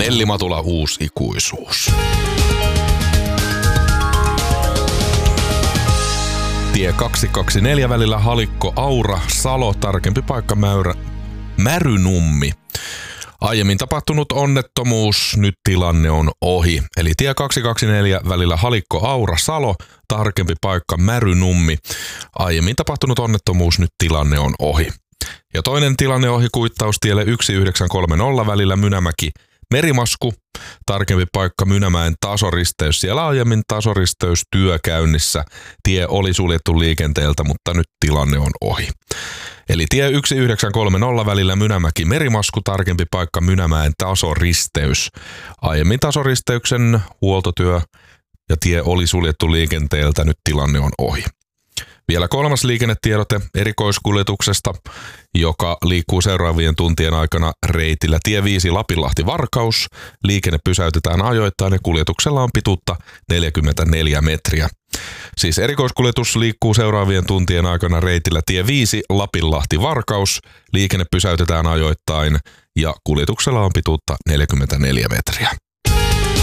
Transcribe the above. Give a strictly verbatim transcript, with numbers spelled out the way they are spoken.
Nelli Matula, Uusi ikuisuus. Tie kaksisataakaksikymmentäneljä välillä Halikko, Aura, Salo, tarkempi paikka Mäyrä, Märynummi. Aiemmin tapahtunut onnettomuus, nyt tilanne on ohi. Eli tie kaksisataakaksikymmentäneljä välillä Halikko, Aura, Salo, tarkempi paikka Märynummi. Aiemmin tapahtunut onnettomuus, nyt tilanne on ohi. Ja toinen tilanne ohi kuittaustielle yhdeksäntoista kolmekymmentä välillä Mynämäki, Merimasku, tarkempi paikka Mynämäen tasoristeys. Siellä aiemmin tasoristeystyö käynnissä. Tie oli suljettu liikenteeltä, mutta nyt tilanne on ohi. Eli tie yhdeksäntoista kolmekymmentä välillä Mynämäki, Merimasku, tarkempi paikka Mynämäen tasoristeys. Aiemmin tasoristeyksen huoltotyö ja tie oli suljettu liikenteeltä, nyt tilanne on ohi. Vielä kolmas liikennetiedote erikoiskuljetuksesta, joka liikkuu seuraavien tuntien aikana reitillä tie viisi Lapinlahti-Varkaus. Liikenne pysäytetään ajoittain ja kuljetuksella on pituutta neljäkymmentäneljä metriä. Siis erikoiskuljetus liikkuu seuraavien tuntien aikana reitillä tie viisi Lapinlahti-Varkaus. Liikenne pysäytetään ajoittain ja kuljetuksella on pituutta neljäkymmentäneljä metriä.